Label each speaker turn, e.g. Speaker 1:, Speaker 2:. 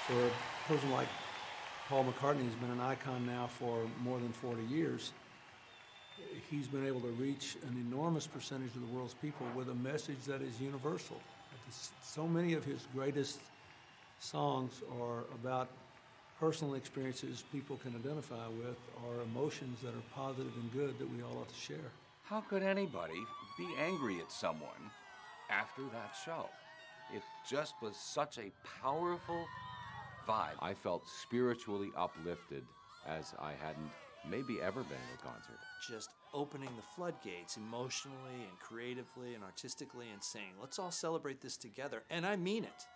Speaker 1: For a person like Paul McCartney, who's been an icon now for more than 40 years, he's been able to reach an enormous percentage of the world's people with a message that is universal. So many of his greatest songs are about personal experiences people can identify with, or emotions that are positive and good that we all ought to share.
Speaker 2: How could anybody be angry at someone after that show? It just was such a powerful vibe.
Speaker 3: I felt spiritually uplifted as I hadn't maybe ever been at a concert.
Speaker 4: Just opening the floodgates emotionally and creatively and artistically and saying, let's all celebrate this together. And I mean it.